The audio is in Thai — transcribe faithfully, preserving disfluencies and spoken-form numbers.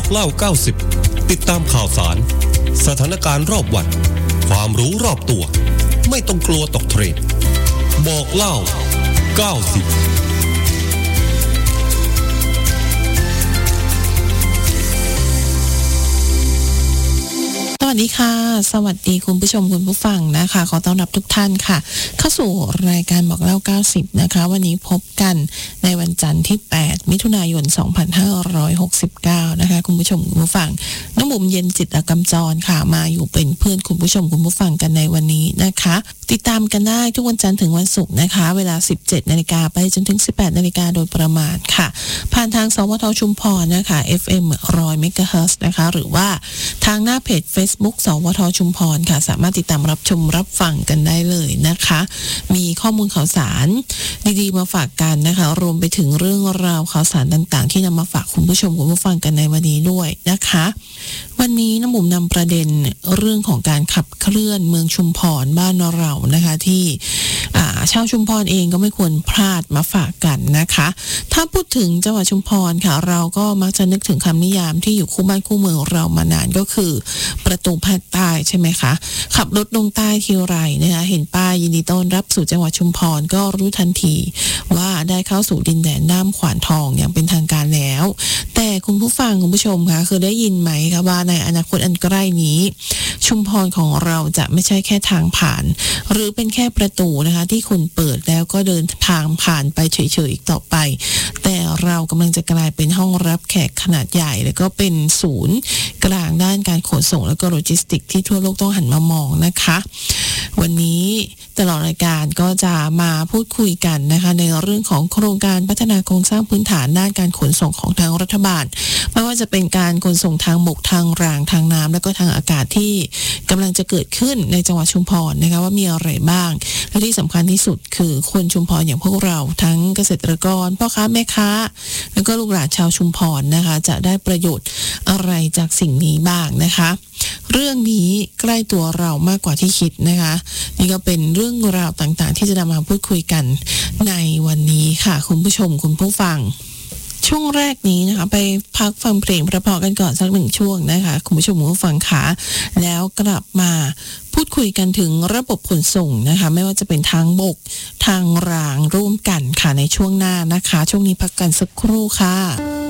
บอกเล่าเก้าสิบติดตามข่าวสารสถานการณ์รอบวันความรู้รอบตัวไม่ต้องกลัวตกเทรนด์บอกเล่าเก้าสิบสวัสดีค่ะสวัสดีคุณผู้ชมคุณผู้ฟังนะคะขอต้อนรับทุกท่านค่ะเข้าสู่รายการบอกเล่าเก้าสิบนะคะวันนี้พบกันในวันจันทร์ที่แปดมิถุนายนสองพันห้าร้อยหกสิบเก้านะคะคุณผู้ชมคุณผู้ฟังน้องบุ๋มเย็นจิตอกำจรค่ะมาอยู่เป็นเพื่อนคุณผู้ชมคุณผู้ฟังกันในวันนี้นะคะติดตามกันได้ทุกวันจันทร์ถึงวันศุกร์นะคะเวลา สิบเจ็ดนาฬิกาไปจนถึง สิบแปดนาฬิกาโดยประมาณค่ะผ่านทางสวทชุมพรนะคะ เอฟ เอ็ม หนึ่งร้อย เมกะเฮิรตซ์นะคะหรือว่าทางหน้าเพจ Facebook สวทชุมพรค่ะสามารถติดตามรับชมรับฟังกันได้เลยนะคะมีข้อมูลข่าวสารดีๆมาฝากกันนะคะรวมไปถึงเรื่องราวข่าวสารต่างๆที่นำมาฝากคุณผู้ชมคุณผู้ฟังกันในวันนี้ด้วยนะคะวันนี้น้ำบุ๋มนำประเด็นเรื่องของการขับเคลื่อนเมืองชุมพรบ้านเรานะคะที่ชาวชุมพรเองก็ไม่ควรพลาดมาฝากกันนะคะถ้าพูดถึงจังหวัดชุมพรค่ะเราก็มักจะนึกถึงคำนิยามที่อยู่คู่บ้านคู่เมืองเรามานานก็คือประตูภาคใต้ใช่ไหมคะขับรถลงใต้ทีไรนะคะเห็นป้ายยินดีต้อนรับสู่จังหวัดชุมพรก็รู้ทันทีว่าได้เข้าสู่ดินแดนด้ามขวานทองอย่างเป็นทางการแล้วแต่คุณผู้ฟังคุณผู้ชมคะคือได้ยินไหมคะว่าในอนาคตอันใกล้นี้ชุมพรของเราจะไม่ใช่แค่ทางผ่านหรือเป็นแค่ประตูนะคะที่คุณเปิดแล้วก็เดินทางผ่านไปเฉยๆอีกต่อไปแต่เรากำลังจะกลายเป็นห้องรับแขกขนาดใหญ่แล้วก็เป็นศูนย์กลางด้านการขนส่งแล้วก็โลจิสติกที่ทั่วโลกต้องหันมามองนะคะวันนี้ตลอดรายการก็จะมาพูดคุยกันนะคะในเรื่องของโครงการพัฒนาโครงสร้างพื้นฐานด้านการขนส่งของทางรัฐบาลไม่ว่าจะเป็นการขนส่งทางบกทางรางทางน้ำและก็ทางอากาศที่กำลังจะเกิดขึ้นในจังหวัดชุมพรนะคะว่ามีอะไรบ้างและที่สำคัญที่สุดคือคนชุมพรอย่างพวกเราทั้งเกษตรกรพ่อค้าแม่ค้าแล้วก็ลูกหลานชาวชุมพรนะคะจะได้ประโยชน์อะไรจากสิ่งนี้บ้างนะคะเรื่องนี้ใกล้ตัวเรามากกว่าที่คิดนะคะนี่ก็เป็นเรื่องราวต่างๆที่จะนำมาพูดคุยกันในวันนี้ค่ะคุณผู้ชมคุณผู้ฟังช่วงแรกนี้นะคะไปพักฟังเพลงเพราะๆกันก่อนสักหนึ่งช่วงนะคะคุณผู้ชมคุณผู้ฟังค่ะแล้วกลับมาพูดคุยกันถึงระบบขนส่งนะคะไม่ว่าจะเป็นทางบกทางรางร่วมกันค่ะในช่วงหน้านะคะช่วงนี้พักกันสักครู่ค่ะ